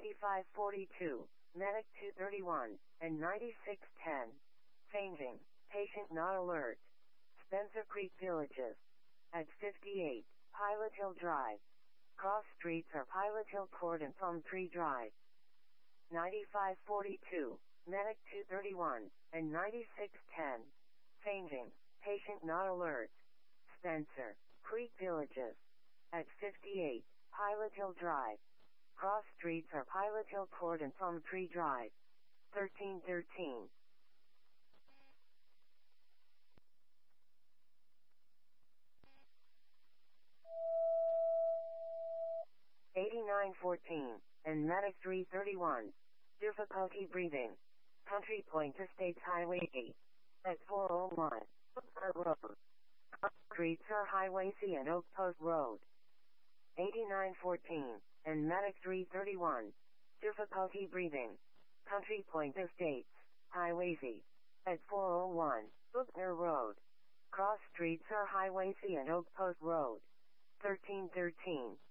9542, Medic 231, and 9610. Changing. Patient not alert. Spencer Creek Villages. At 58, Pilot Hill Drive. Cross streets are Pilot Hill Court and Plum Tree Drive. 9542, Medic 231, and 9610. Changing. Patient not alert. Spencer Creek Villages. At 58, Pilot Hill Drive. Cross streets are Pilot Hill Court and Plum Tree Drive. 1313. 8914, and Medic 331. Difficulty breathing. Country Point Estates Highway 8. At 401. Oak Road. Streets are Highway C and Oak Post Road. 8914, and Medic 331. Difficulty breathing. Country Point Estates, Highway Z. At 401, Bookner Road. Cross streets are Highway C and Oak Post Road. 1313.